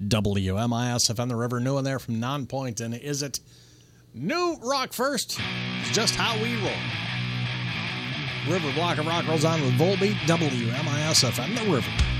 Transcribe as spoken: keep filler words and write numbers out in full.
W M I S F M, the River. New one there from Nonpoint. And is it new rock first? It's just how we roll. River Block of Rock rolls on with Volbeat, W M I S F M, the River.